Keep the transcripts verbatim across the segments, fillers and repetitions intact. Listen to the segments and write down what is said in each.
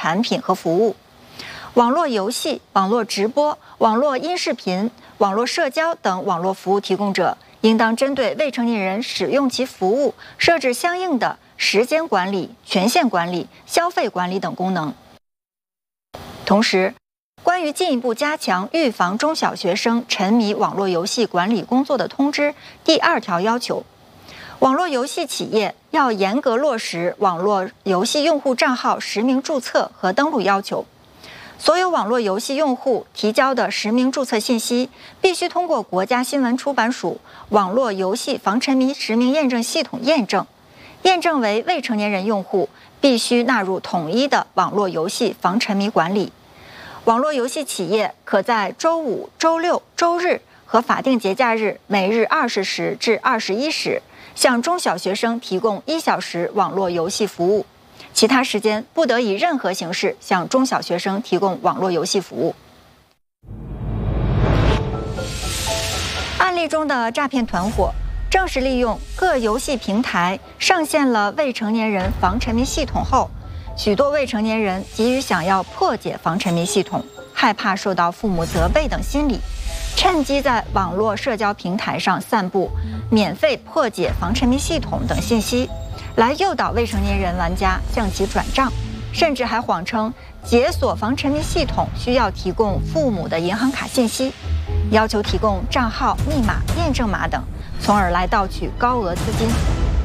产品和服务。网络游戏、网络直播、网络音视频、网络社交等网络服务提供者应当针对未成年人使用其服务设置相应的时间管理、权限管理、消费管理等功能。同时，关于进一步加强预防中小学生沉迷网络游戏管理工作的通知第二条要求，网络游戏企业要严格落实网络游戏用户账号实名注册和登录要求。所有网络游戏用户提交的实名注册信息必须通过国家新闻出版署网络游戏防沉迷实名验证系统验证，验证为未成年人用户必须纳入统一的网络游戏防沉迷管理。网络游戏企业可在周五、周六、周日和法定节假日每日二十时至二十一时向中小学生提供一小时网络游戏服务，其他时间不得以任何形式向中小学生提供网络游戏服务。案例中的诈骗团伙正是利用各游戏平台上线了未成年人防沉迷系统后，许多未成年人急于想要破解防沉迷系统，害怕受到父母责备等心理，趁机在网络社交平台上散布免费破解防沉迷系统等信息，来诱导未成年人玩家向其转账，甚至还谎称解锁防沉迷系统需要提供父母的银行卡信息，要求提供账号、密码、验证码等，从而来盗取高额资金。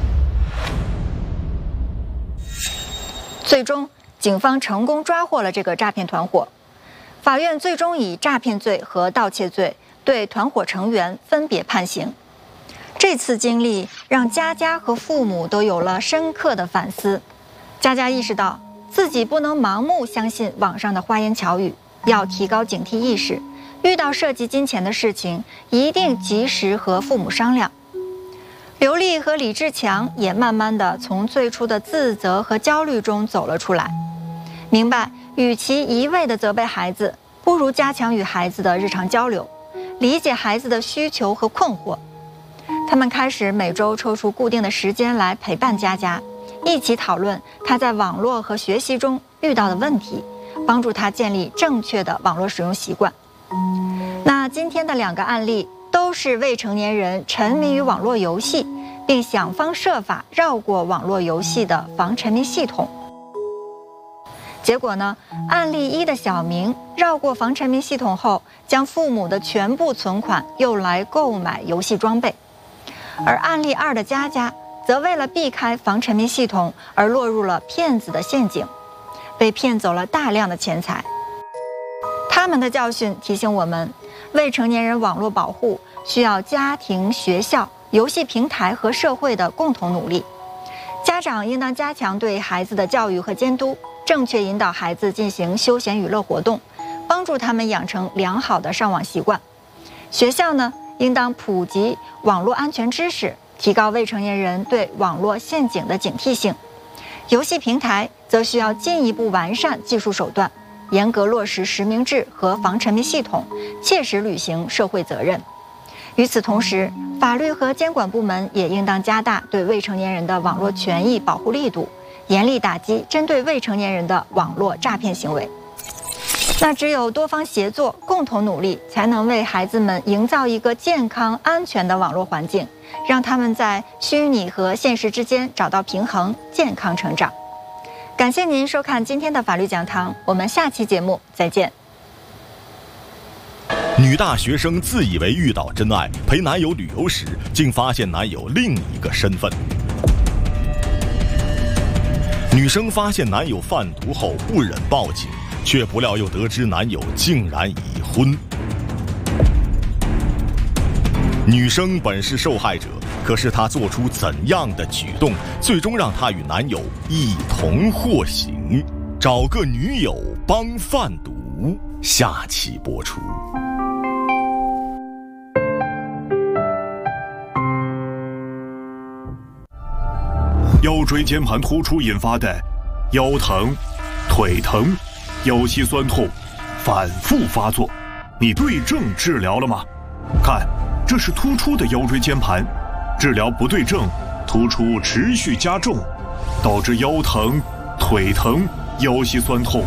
最终，警方成功抓获了这个诈骗团伙。法院最终以诈骗罪和盗窃罪对团伙成员分别判刑。这次经历让佳佳和父母都有了深刻的反思。佳佳意识到自己不能盲目相信网上的花言巧语，要提高警惕意识，遇到涉及金钱的事情一定及时和父母商量。刘丽和李志强也慢慢地从最初的自责和焦虑中走了出来，明白与其一味地责备孩子，不如加强与孩子的日常交流，理解孩子的需求和困惑。他们开始每周抽出固定的时间来陪伴佳佳，一起讨论他在网络和学习中遇到的问题，帮助他建立正确的网络使用习惯。那今天的两个案例都是未成年人沉迷于网络游戏，并想方设法绕过网络游戏的防沉迷系统。结果呢，案例一的小明绕过防沉迷系统后，将父母的全部存款用来购买游戏装备；而案例二的佳佳则为了避开防沉迷系统而落入了骗子的陷阱，被骗走了大量的钱财。他们的教训提醒我们，未成年人网络保护需要家庭、学校、游戏平台和社会的共同努力。家长应当加强对孩子的教育和监督，正确引导孩子进行休闲娱乐活动，帮助他们养成良好的上网习惯。学校呢，应当普及网络安全知识，提高未成年人对网络陷阱的警惕性。游戏平台则需要进一步完善技术手段，严格落实实名制和防沉迷系统，切实履行社会责任。与此同时，法律和监管部门也应当加大对未成年人的网络权益保护力度，严厉打击针对未成年人的网络诈骗行为。那只有多方协作，共同努力，才能为孩子们营造一个健康安全的网络环境，让他们在虚拟和现实之间找到平衡，健康成长。感谢您收看今天的法律讲堂，我们下期节目再见。 女大学生自以为遇到真爱，陪男友旅游时，竟发现男友另一个身份。女生发现男友贩毒后不忍报警，却不料又得知男友竟然已婚。女生本是受害者，可是她做出怎样的举动，最终让她与男友一同获刑？找个女友帮贩毒，下期播出。 腰椎间盘突出引发的腰疼、腿疼、腰膝酸痛反复发作，你对症治疗了吗？看，这是突出的腰椎间盘，治疗不对症，突出持续加重，导致腰疼、腿疼、腰膝酸痛